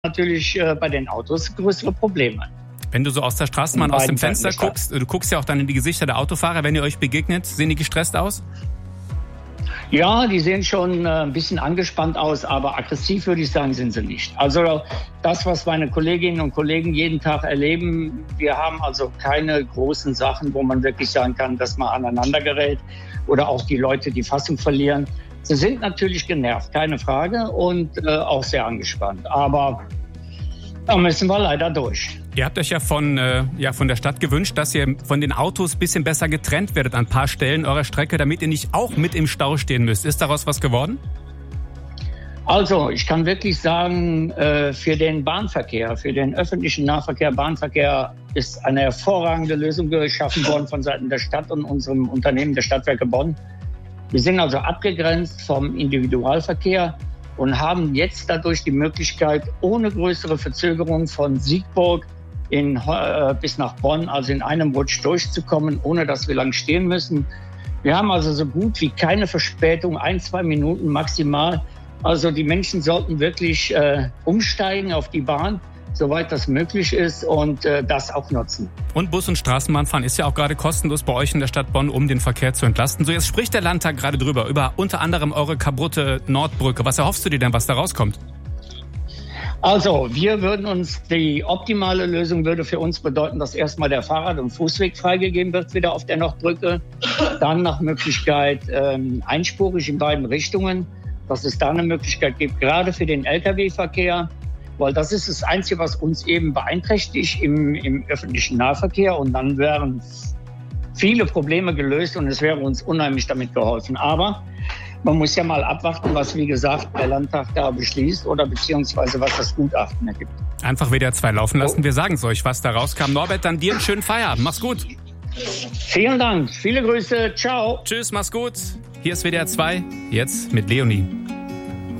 natürlich bei den Autos größere Probleme. Wenn du so aus der Straßenbahn aus dem Fenster guckst, du guckst ja auch dann in die Gesichter der Autofahrer, wenn ihr euch begegnet, sehen die gestresst aus? Ja, die sehen schon ein bisschen angespannt aus, aber aggressiv würde ich sagen, sind sie nicht. Also das, was meine Kolleginnen und Kollegen jeden Tag erleben, wir haben also keine großen Sachen, wo man wirklich sagen kann, dass man aneinander gerät oder auch die Leute die Fassung verlieren. Sie sind natürlich genervt, keine Frage, und auch sehr angespannt. Aber da müssen wir leider durch. Ihr habt euch ja von der Stadt gewünscht, dass ihr von den Autos ein bisschen besser getrennt werdet an ein paar Stellen eurer Strecke, damit ihr nicht auch mit im Stau stehen müsst. Ist daraus was geworden? Also, ich kann wirklich sagen, für den Bahnverkehr, für den öffentlichen Nahverkehr, Bahnverkehr ist eine hervorragende Lösung geschaffen worden von Seiten der Stadt und unserem Unternehmen der Stadtwerke Bonn. Wir sind also abgegrenzt vom Individualverkehr und haben jetzt dadurch die Möglichkeit, ohne größere Verzögerung von Siegburg bis nach Bonn, also in einem Rutsch durchzukommen, ohne dass wir lang stehen müssen. Wir haben also so gut wie keine Verspätung, 1-2 Minuten maximal. Also die Menschen sollten wirklich umsteigen auf die Bahn, soweit das möglich ist, und das auch nutzen. Und Bus- und Straßenbahnfahren ist ja auch gerade kostenlos bei euch in der Stadt Bonn, um den Verkehr zu entlasten. So, jetzt spricht der Landtag gerade drüber, über unter anderem eure kaputte Nordbrücke. Was erhoffst du dir denn, was da rauskommt? Also, die optimale Lösung würde für uns bedeuten, dass erstmal der Fahrrad- und Fußweg freigegeben wird wieder auf der Nordbrücke. Dann nach Möglichkeit einspurig in beiden Richtungen, dass es da eine Möglichkeit gibt, gerade für den Lkw-Verkehr. Weil das ist das Einzige, was uns eben beeinträchtigt im öffentlichen Nahverkehr. Und dann wären viele Probleme gelöst und es wäre uns unheimlich damit geholfen. Aber man muss ja mal abwarten, was, wie gesagt, der Landtag da beschließt oder beziehungsweise was das Gutachten ergibt. Einfach WDR 2 laufen lassen. Wir sagen es euch, was da rauskam. Norbert, dann dir einen schönen Feierabend. Mach's gut. Vielen Dank. Viele Grüße. Ciao. Tschüss, mach's gut. Hier ist WDR 2. Jetzt mit Leonie.